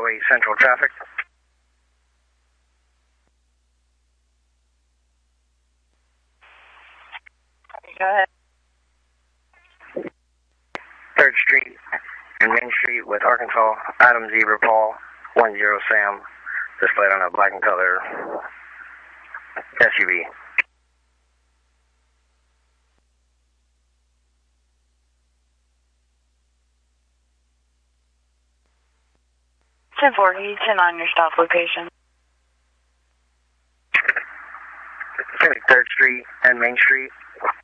408 Central traffic. Go ahead. 3rd Street and Main Street with Arkansas, Adam Zebra Paul, 10 Sam, displayed on a black and color SUV. Ten 4, can you 10 on your stop location? 3rd Street and Main Street